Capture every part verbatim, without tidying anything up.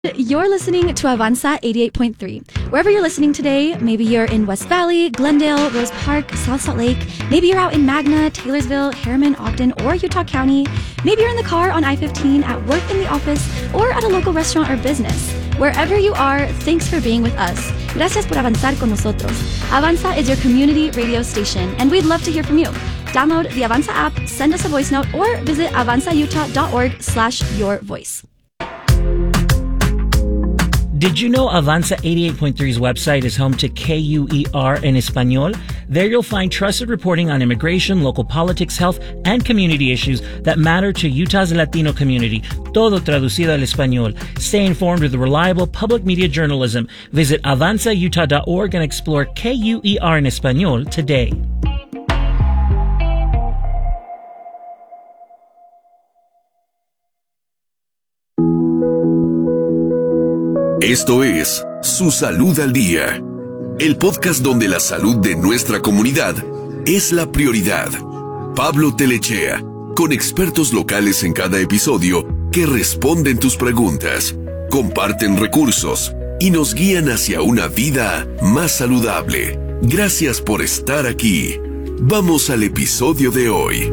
You're listening to Avanza eighty-eight point three. Wherever you're listening today, maybe you're in West Valley, Glendale, Rose Park, South Salt Lake, maybe you're out in Magna, Taylorsville, Harriman, Ogden, or Utah County. Maybe you're in the car on I fifteen, at work in the office, or at a local restaurant or business. Wherever you are, thanks for being with us. Gracias por avanzar con nosotros. Avanza is your community radio station, and we'd love to hear from you. Download the Avanza app, send us a voice note, or visit avanzautah.org slash your voice. Did you know Avanza eighty-eight point three's website is home to K U E R en Español? There you'll find trusted reporting on immigration, local politics, health, and community issues that matter to Utah's Latino community. Todo traducido al español. Stay informed with reliable public media journalism. Visit avanza utah dot org and explore K U E R en Español today. Esto es Su Salud al Día, el podcast donde la salud de nuestra comunidad es la prioridad. Pablo Telechea, con expertos locales en cada episodio que responden tus preguntas, comparten recursos y nos guían hacia una vida más saludable. Gracias por estar aquí. Vamos al episodio de hoy.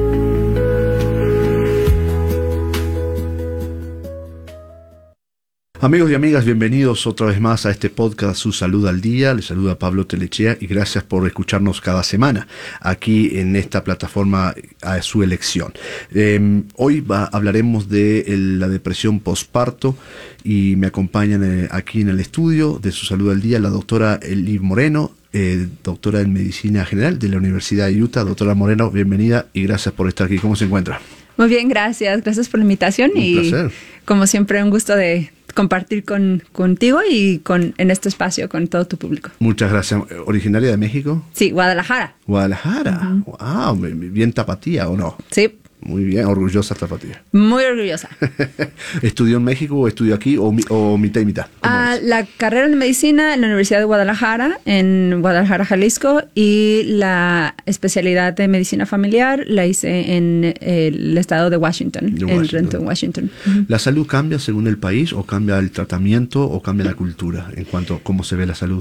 Amigos y amigas, bienvenidos otra vez más a este podcast Su Salud al Día. Les saluda Pablo Telechea y gracias por escucharnos cada semana aquí en esta plataforma a su elección. Eh, hoy va, hablaremos de el, la depresión postparto y me acompañan eh, aquí en el estudio de Su Salud al Día la doctora Eli Moreno, eh, doctora en Medicina General de la Universidad de Utah. Doctora Moreno, bienvenida y gracias por estar aquí. ¿Cómo se encuentra? Muy bien, gracias. Gracias por la invitación. Un y placer. Como siempre, un gusto de compartir con contigo y con en este espacio con todo tu público. Muchas gracias. ¿Originaria de México? Sí, Guadalajara. Guadalajara. Uh-huh. Wow, bien tapatía, ¿o no? Sí. Muy bien, orgullosa tapatía. Muy orgullosa. ¿Estudió en México o estudió aquí o, o mitad y mitad? Ah, la carrera de medicina en la Universidad de Guadalajara, en Guadalajara, Jalisco, y la especialidad de medicina familiar la hice en el estado de Washington, de Washington. en Renton, Washington. Uh-huh. ¿La salud cambia según el país o cambia el tratamiento o cambia la cultura en cuanto a cómo se ve la salud?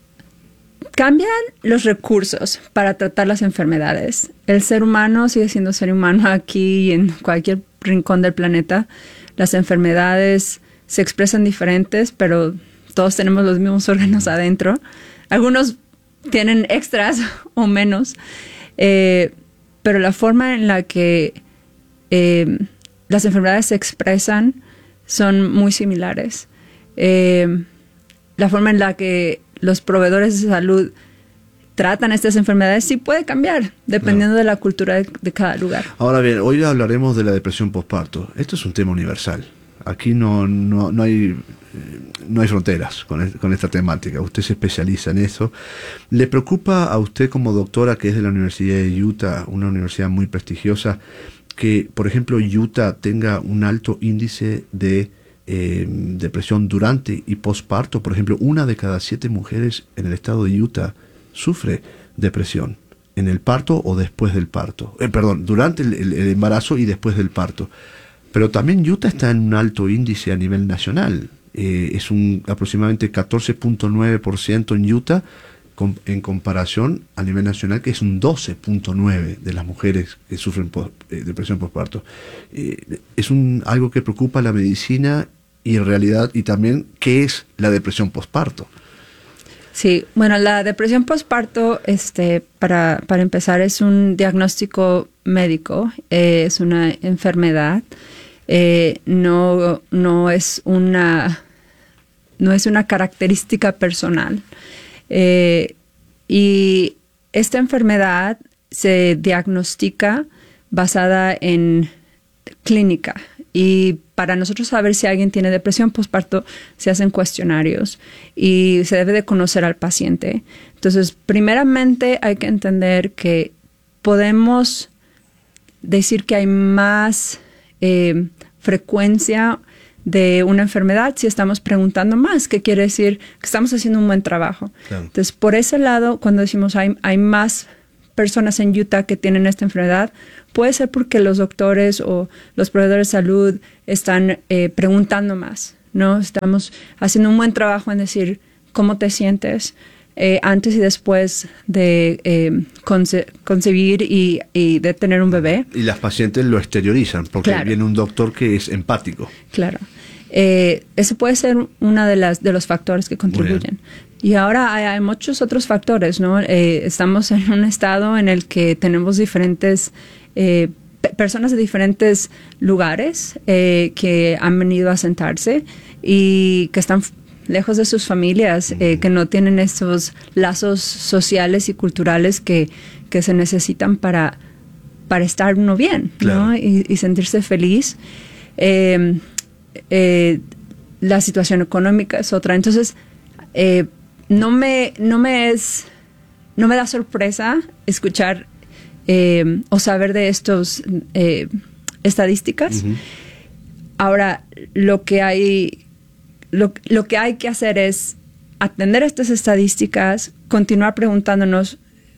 Cambian los recursos para tratar las enfermedades. El ser humano sigue siendo ser humano aquí y en cualquier rincón del planeta. Las enfermedades se expresan diferentes, pero todos tenemos los mismos órganos adentro. Algunos tienen extras o menos, eh, pero la forma en la que eh, las enfermedades se expresan son muy similares. Eh, la forma en la que los proveedores de salud tratan estas enfermedades sí puede cambiar, dependiendo no. de la cultura de, de cada lugar. Ahora bien, hoy hablaremos de la depresión postparto. Esto es un tema universal. Aquí no, no, no, hay, no hay fronteras con, el, con esta temática. Usted se especializa en eso. ¿Le preocupa a usted como doctora, que es de la Universidad de Utah, una universidad muy prestigiosa, que, por ejemplo, Utah tenga un alto índice de Eh, depresión durante y postparto? Por ejemplo, una de cada siete mujeres en el estado de Utah sufre depresión en el parto o después del parto. Eh, perdón, durante el, el, el embarazo y después del parto. Pero también Utah está en un alto índice a nivel nacional. Eh, es un aproximadamente catorce punto nueve por ciento en Utah con, en comparación a nivel nacional, que es un doce punto nueve por ciento de las mujeres que sufren post, eh, depresión postparto. Eh, es un, algo que preocupa a la medicina y en realidad, y también, ¿qué es la depresión postparto? Sí, bueno, la depresión postparto, este, para, para empezar, es un diagnóstico médico, eh, es una enfermedad, eh, no, no es una, no es una característica personal. Eh, y esta enfermedad se diagnostica basada en clínica. Y para nosotros saber si alguien tiene depresión postparto, se hacen cuestionarios y se debe de conocer al paciente. Entonces, primeramente hay que entender que podemos decir que hay más eh, frecuencia de una enfermedad si estamos preguntando más, que quiere decir que estamos haciendo un buen trabajo. Claro. Entonces, por ese lado, cuando decimos hay, hay más personas en Utah que tienen esta enfermedad, puede ser porque los doctores o los proveedores de salud están eh, preguntando más. ¿no? Estamos haciendo un buen trabajo en decir cómo te sientes eh, antes y después de eh, conce- concebir y, y de tener un bebé. Y las pacientes lo exteriorizan, porque Claro. viene un doctor que es empático. Claro. Eh, ese puede ser uno de, las, de los factores que contribuyen. Y ahora hay, hay muchos otros factores, ¿no? Eh, estamos en un estado en el que tenemos diferentes eh, pe- personas de diferentes lugares eh, que han venido a sentarse y que están f- lejos de sus familias, eh, que no tienen esos lazos sociales y culturales que, que se necesitan para, para estar uno bien, Claro. ¿no? Y, y sentirse feliz. Eh, eh, la situación económica es otra. Entonces, eh, no me, no me es, no me da sorpresa escuchar eh, o saber de estos eh, estadísticas. Ujú. Ahora, lo que hay, lo, lo que hay que hacer es atender estas estadísticas, continuar preguntándonos,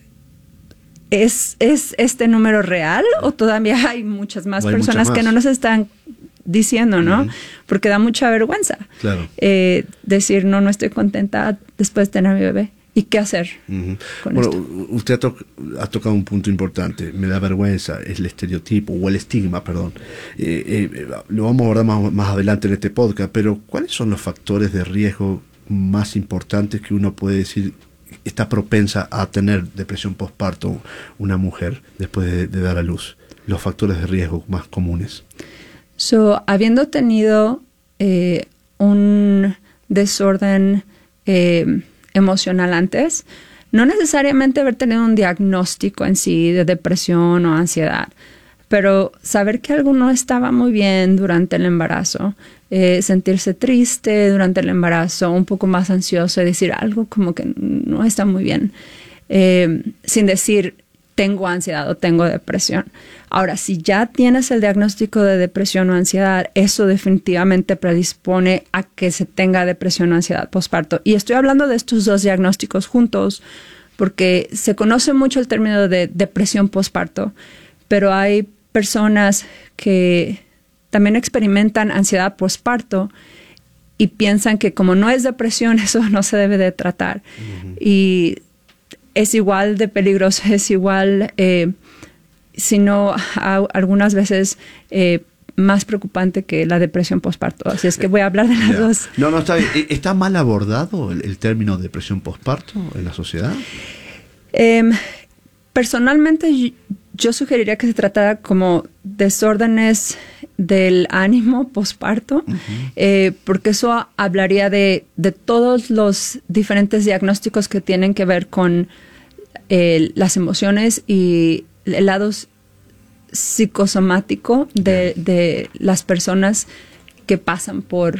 ¿es, es este número real o todavía hay muchas más O hay personas muchas que más. no nos están diciendo, ¿no? Ujú. Porque da mucha vergüenza. Claro. Eh, decir, no, no estoy contenta después de tener a mi bebé. ¿Y qué hacer Ujú. con Bueno, esto? u- usted ha, to- ha tocado un punto importante. Me da vergüenza, es el estereotipo o el estigma, perdón. Eh, eh, lo vamos a abordar más, más adelante en este podcast, pero ¿cuáles son los factores de riesgo más importantes que uno puede decir está propensa a tener depresión postparto una mujer después de, de dar a luz? Los factores de riesgo más comunes. So, habiendo tenido eh, un desorden eh, emocional antes, no necesariamente haber tenido un diagnóstico en sí de depresión o ansiedad, pero saber que algo no estaba muy bien durante el embarazo, eh, sentirse triste durante el embarazo, un poco más ansioso y decir algo como que no está muy bien, eh, sin decir tengo ansiedad o tengo depresión. Ahora, si ya tienes el diagnóstico de depresión o ansiedad, eso definitivamente predispone a que se tenga depresión o ansiedad postparto. Y estoy hablando de estos dos diagnósticos juntos porque se conoce mucho el término de depresión postparto, pero hay personas que también experimentan ansiedad postparto y piensan que como no es depresión, eso no se debe de tratar. Uh-huh. Y es igual de peligroso, es igual, eh, sino a, algunas veces eh, más preocupante que la depresión postparto. Así es que voy a hablar de las yeah. dos. No, no, está bien. ¿Está mal abordado el, el término depresión postparto en la sociedad? Eh, personalmente, yo, yo sugeriría que se tratara como desórdenes del ánimo postparto, uh-huh. eh, porque eso hablaría de, de todos los diferentes diagnósticos que tienen que ver con eh, las emociones y el lado psicosomático de, de las personas que pasan por,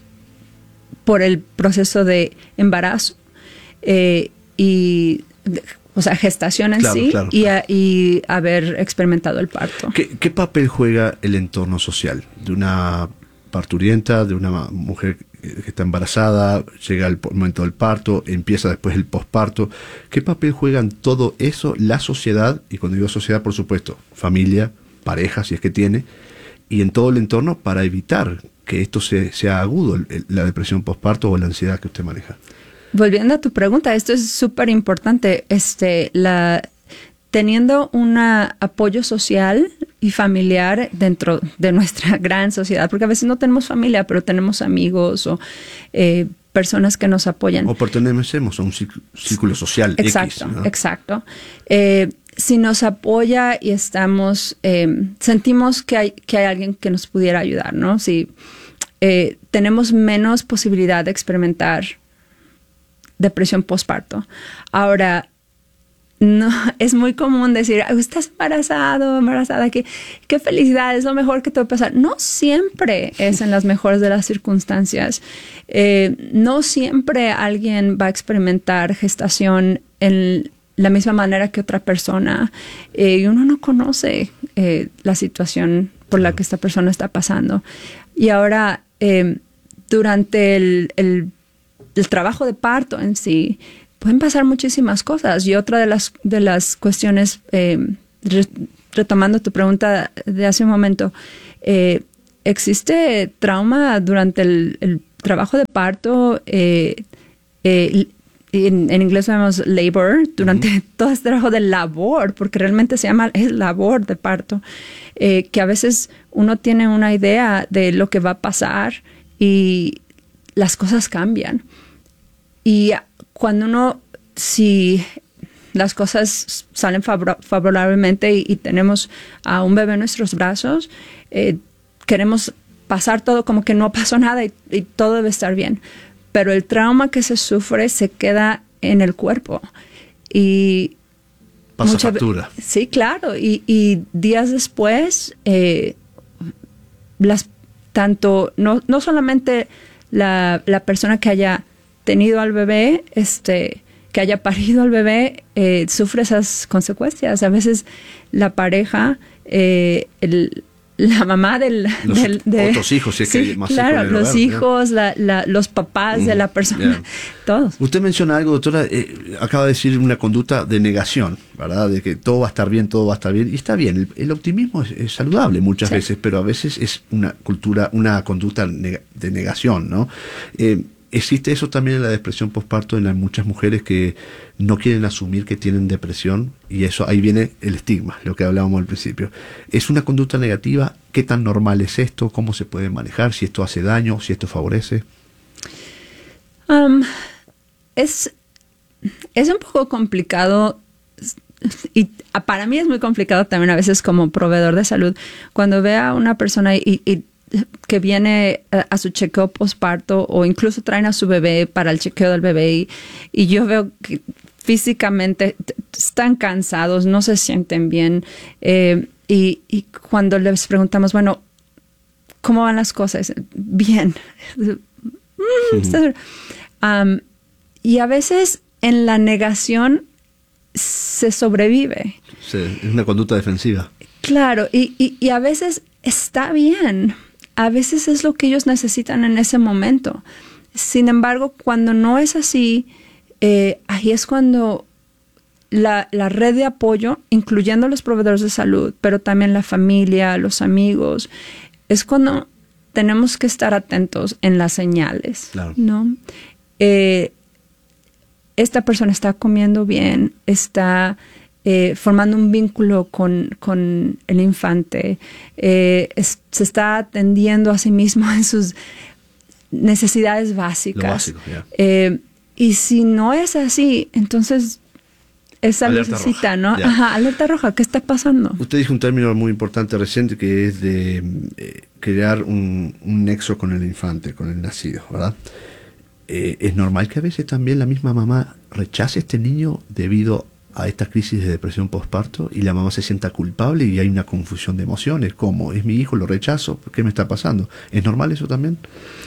por el proceso de embarazo eh, y o sea, gestación en claro, sí claro, y, claro. A, y haber experimentado el parto. ¿Qué, ¿Qué papel juega el entorno social de una parturienta, de una mujer que está embarazada, llega el momento del parto, empieza después el posparto? ¿Qué papel juega en todo eso la sociedad? Y cuando digo sociedad, por supuesto, familia, pareja, si es que tiene, y en todo el entorno para evitar que esto se, sea agudo, el, la depresión posparto o la ansiedad que usted maneja. Volviendo a tu pregunta, esto es súper importante. Este, la, teniendo un apoyo social y familiar dentro de nuestra gran sociedad, porque a veces no tenemos familia, pero tenemos amigos o eh, personas que nos apoyan. O pertenecemos a un círculo social. Exacto, X, ¿no? exacto. Eh, si nos apoya y estamos, eh, sentimos que hay, que hay alguien que nos pudiera ayudar, ¿no? Si eh, tenemos menos posibilidad de experimentar depresión postparto. Ahora, no, es muy común decir, estás embarazado, embarazada, qué, qué felicidad, es lo mejor que te puede pasar. No siempre es en las mejores de las circunstancias. Eh, no siempre alguien va a experimentar gestación en la misma manera que otra persona. Eh, y uno no conoce eh, la situación por la que esta persona está pasando. Y ahora, eh, durante el, el el trabajo de parto en sí, pueden pasar muchísimas cosas. Y otra de las, de las cuestiones, eh, re, retomando tu pregunta de hace un momento, eh, existe trauma durante el, el trabajo de parto. Eh, eh, en, en inglés llamamos labor, durante uh-huh. todo este trabajo de labor, porque realmente se llama es labor de parto, eh, que a veces uno tiene una idea de lo que va a pasar y las cosas cambian. Y cuando uno, si las cosas salen favor- favorablemente y, y tenemos a un bebé en nuestros brazos, eh, queremos pasar todo como que no pasó nada y, y todo debe estar bien. Pero el trauma que se sufre se queda en el cuerpo. Y pasa mucha, factura. Sí, claro. Y, y días después, eh, las, tanto, no, no solamente la, la persona que haya tenido al bebé, este, que haya parido al bebé, eh, sufre esas consecuencias. A veces la pareja, eh, el la mamá del, los del de, otros hijos, si es sí, que hay más claro, hijos en el los hogar, hijos, la, la, los papás mm, de la persona, yeah. todos. Usted menciona algo, doctora, eh, acaba de decir una conducta de negación, ¿verdad? De que todo va a estar bien, todo va a estar bien, y está bien, el, el optimismo es, es saludable muchas sí. veces, pero a veces es una cultura, una conducta neg- de negación, ¿no? Eh, existe eso también en la depresión postparto en las muchas mujeres que no quieren asumir que tienen depresión, y eso ahí viene el estigma, lo que hablábamos al principio. ¿Es una conducta negativa? ¿Qué tan normal es esto? ¿Cómo se puede manejar? ¿Si esto hace daño? ¿Si esto favorece? Um, es, es un poco complicado, y para mí es muy complicado también a veces como proveedor de salud, cuando ve a una persona y, y que viene a, a su chequeo postparto, o incluso traen a su bebé para el chequeo del bebé, y, y yo veo que físicamente están cansados, no se sienten bien, eh, y, y cuando les preguntamos, bueno, ¿cómo van las cosas? Bien. um, y a veces en la negación se sobrevive. Sí, es una conducta defensiva. Claro, y, y, y a veces está bien. A veces es lo que ellos necesitan en ese momento. Sin embargo, cuando no es así, eh, ahí es cuando la, la red de apoyo, incluyendo los proveedores de salud, pero también la familia, los amigos, es cuando tenemos que estar atentos en las señales, claro. ¿no? Eh, esta persona está comiendo bien, está eh, formando un vínculo con, con el infante, eh, es, se está atendiendo a sí mismo en sus necesidades básicas. Lo básico, yeah. eh, y si no es así, entonces esa necesita, ¿no? Yeah. Ajá, alerta roja, ¿qué está pasando? Usted dijo un término muy importante reciente, que es de eh, crear un, un nexo con el infante, con el nacido, ¿verdad? Eh, es normal que a veces también la misma mamá rechace a este niño debido a esta crisis de depresión postparto, y la mamá se sienta culpable y hay una confusión de emociones, como es mi hijo, lo rechazo, ¿qué me está pasando? ¿Es normal eso también?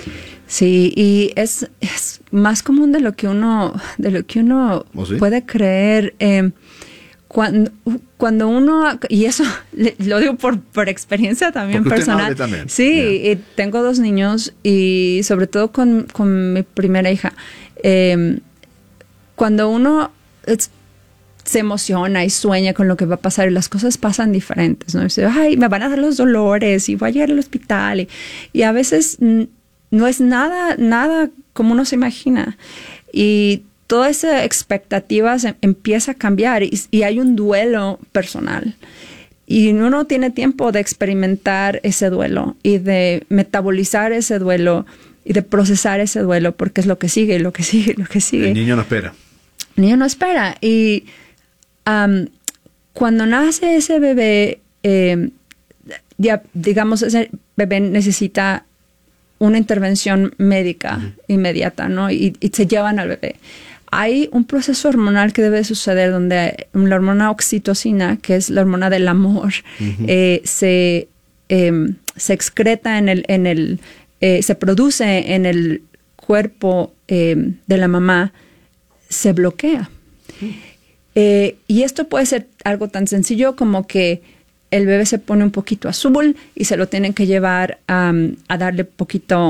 Sí, y es, es más común de lo que uno, de lo que uno ¿Oh, sí? puede creer. Eh, cuando, cuando uno, y eso le, lo digo por, por experiencia también porque personal. Usted también. Sí, yeah. y tengo dos niños, y sobre todo con, con mi primera hija. Eh, cuando uno es, se emociona y sueña con lo que va a pasar, y las cosas pasan diferentes, ¿no? Y dice, ay, me van a dar los dolores y voy a llegar al hospital. Y, y a veces no es nada, nada como uno se imagina. Y toda esa expectativa se empieza a cambiar, y, y hay un duelo personal. Y uno tiene tiempo de experimentar ese duelo y de metabolizar ese duelo y de procesar ese duelo, porque es lo que sigue, lo que sigue, lo que sigue. El niño no espera. El niño no espera. Y um, cuando nace ese bebé, eh, ya, digamos, ese bebé necesita una intervención médica uh-huh. inmediata, ¿no? Y, y se llevan al bebé. Hay un proceso hormonal que debe suceder donde la hormona oxitocina, que es la hormona del amor, uh-huh. eh, se, eh, se excreta en el, en el eh, se produce en el cuerpo eh, de la mamá, se bloquea. Uh-huh. Eh, y esto puede ser algo tan sencillo como que el bebé se pone un poquito azul y se lo tienen que llevar um, a darle poquito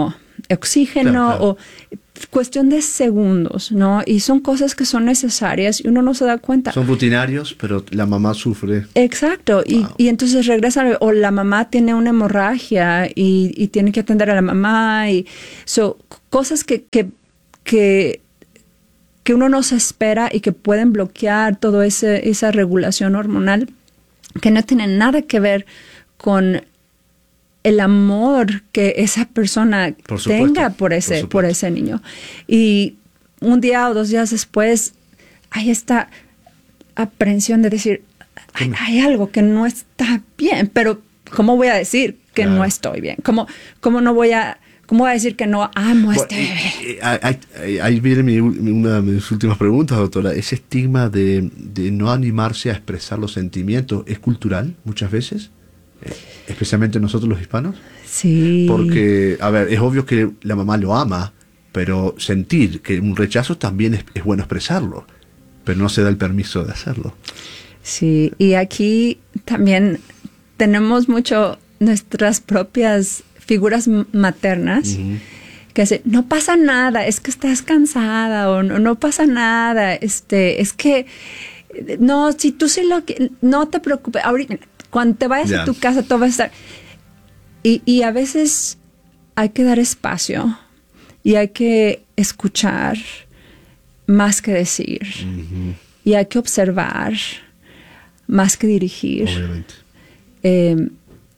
oxígeno, Claro, claro. o cuestión de segundos, ¿no? Y son cosas que son necesarias y uno no se da cuenta. Son rutinarios, pero la mamá sufre. Exacto, y, Wow. y entonces regresan, o la mamá tiene una hemorragia y, y tiene que atender a la mamá, y so, cosas que, que, que, que uno no se espera y que pueden bloquear toda esa regulación hormonal, que no tienen nada que ver con el amor que esa persona Por supuesto, tenga por ese, por por ese niño. Y un día o dos días después hay esta aprensión de decir, hay, hay algo que no está bien, pero ¿cómo voy a decir que Claro. no estoy bien? ¿Cómo, cómo no voy a, cómo voy a decir que no amo a este Bueno, bebé? eh, eh, ahí- ahí- Ahí viene mi, una de mis últimas preguntas, doctora. Ese estigma de, de no animarse a expresar los sentimientos, ¿es cultural muchas veces? Eh, especialmente nosotros los hispanos. Sí. Porque, a ver, es obvio que la mamá lo ama, pero sentir que un rechazo también es, es bueno expresarlo, pero no se da el permiso de hacerlo. Sí, y aquí también tenemos mucho nuestras propias figuras m- maternas Ujú. que dicen, no pasa nada, es que estás cansada, o no, no pasa nada, este, es que no, si tú sí lo que, no te preocupes, ahorita, cuando te vayas Ya. a tu casa, todo va a estar. Y, y a veces hay que dar espacio y hay que escuchar más que decir. Y hay que observar más que dirigir. Obviamente. Eh,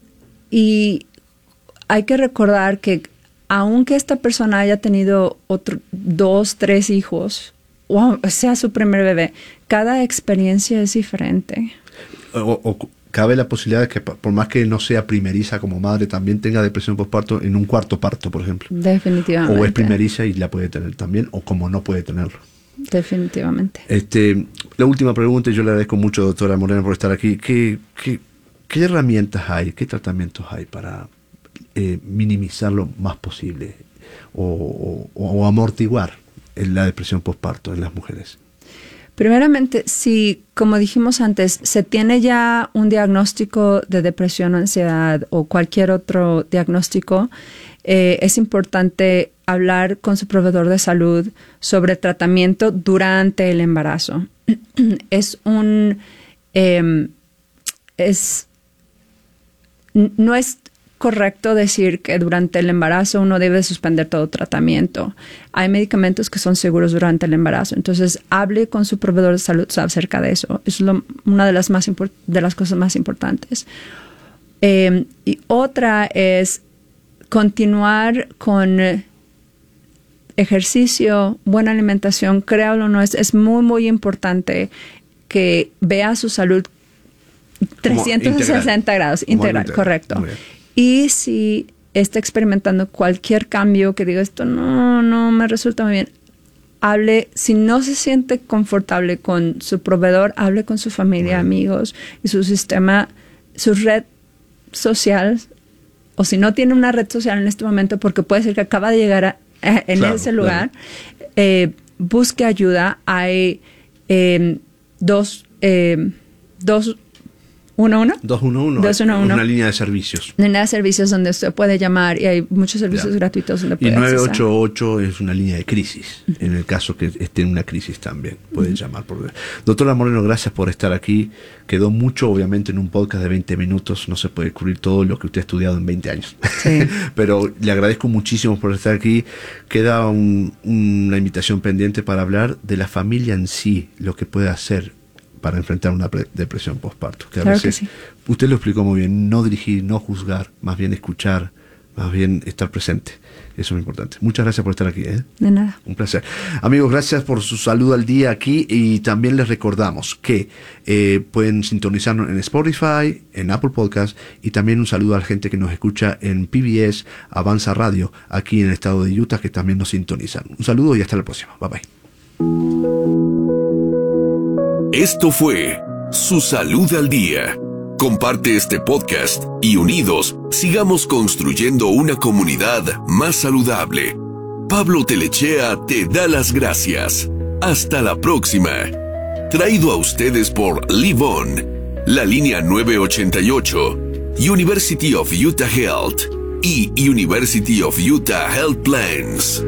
y hay que recordar que aunque esta persona haya tenido otro, dos, tres hijos, o sea su primer bebé, cada experiencia es diferente. O, o cabe la posibilidad de que, por más que no sea primeriza como madre, también tenga depresión postparto en un cuarto parto, por ejemplo. Definitivamente. O es primeriza y la puede tener también, o como no puede tenerlo. Definitivamente. Este, la última pregunta, y yo le agradezco mucho, doctora Moreno, por estar aquí. ¿Qué, qué, qué herramientas hay, qué tratamientos hay para eh, minimizar lo más posible o, o, o amortiguar la depresión postparto en las mujeres? Primeramente, si, como dijimos antes, se tiene ya un diagnóstico de depresión o ansiedad o cualquier otro diagnóstico, eh, es importante hablar con su proveedor de salud sobre tratamiento durante el embarazo. Es un... Eh, es, no es correcto decir que durante el embarazo uno debe suspender todo tratamiento. Hay medicamentos que son seguros durante el embarazo. Entonces, hable con su proveedor de salud acerca de eso. Es lo, una de las, más import- de las cosas más importantes. Eh, y otra es continuar con ejercicio, buena alimentación. Créalo o no, es, es muy, muy importante que vea su salud trescientos sesenta integral. grados, Como integral, integral. correcto. Muy bien. Y si está experimentando cualquier cambio que diga esto no, no me resulta muy bien, hable, si no se siente confortable con su proveedor, hable con su familia, Bueno. amigos y su sistema, su red social, o si no tiene una red social en este momento, porque puede ser que acaba de llegar a, a- en Claro, ese lugar, eh, busque ayuda. Hay eh, dos, eh, dos, uno, uno. dos uno uno. dos uno uno. Una línea de servicios. Línea de servicios donde usted puede llamar y hay muchos servicios Ya. gratuitos donde Y puede nueve accesar. ocho ocho es una línea de crisis. En el caso que esté en una crisis también pueden llamar. Por... Doctora Moreno, gracias por estar aquí. Quedó mucho, obviamente, en un podcast de veinte minutos. No se puede cubrir todo lo que usted ha estudiado en veinte años. Sí. Pero le agradezco muchísimo por estar aquí. Queda un- una invitación pendiente para hablar de la familia en sí, lo que puede hacer para enfrentar una pre- depresión postparto. Que a Claro que veces, sí. usted lo explicó muy bien, no dirigir, no juzgar, más bien escuchar, más bien estar presente. Eso es muy importante. Muchas gracias por estar aquí. ¿eh? De nada. Un placer. Amigos, gracias por su salud al día aquí y también les recordamos que eh, pueden sintonizarnos en Spotify, en Apple Podcast y también un saludo a la gente que nos escucha en P B S Avanza Radio aquí en el estado de Utah que también nos sintonizan. Un saludo y hasta la próxima. Bye bye. Esto fue Su Salud al Día. Comparte este podcast y unidos sigamos construyendo una comunidad más saludable. Pablo Telechea te da las gracias. Hasta la próxima. Traído a ustedes por Live On, la línea nueve ochenta y ocho, University of Utah Health, y University of Utah Health Plans.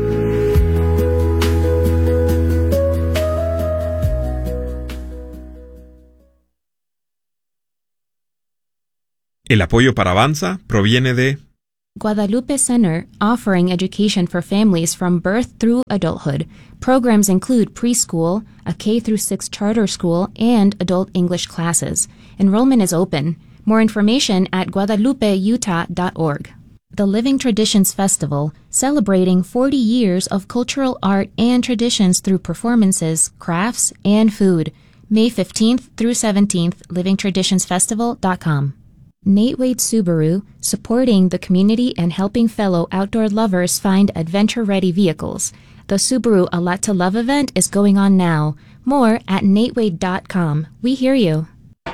El apoyo para Avanza proviene de Guadalupe Center, offering education for families from birth through adulthood. Programs include preschool, a K through six charter school, and adult English classes. Enrollment is open. More information at guadalupe utah dot org. The Living Traditions Festival, celebrating forty years of cultural art and traditions through performances, crafts, and food. May fifteenth through seventeenth, living traditions festival dot com. Nate Wade Subaru, supporting the community and helping fellow outdoor lovers find adventure-ready vehicles. The Subaru A Lot to Love event is going on now. More at nate wade dot com. We hear you.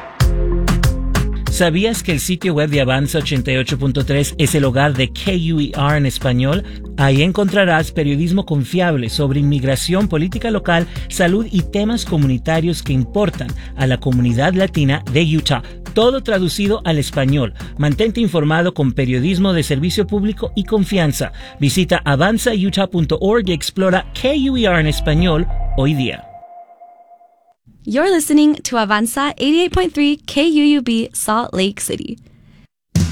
¿Sabías que el sitio web de Avanza ochenta y ocho punto tres es el hogar de K U E R en español? Ahí encontrarás periodismo confiable sobre inmigración, política local, salud y temas comunitarios que importan a la comunidad latina de Utah. Todo traducido al español. Mantente informado con periodismo de servicio público y confianza. Visita avanza utah punto org y explora K U E R en español hoy día. You're listening to Avanza eighty-eight point three K U U B Salt Lake City.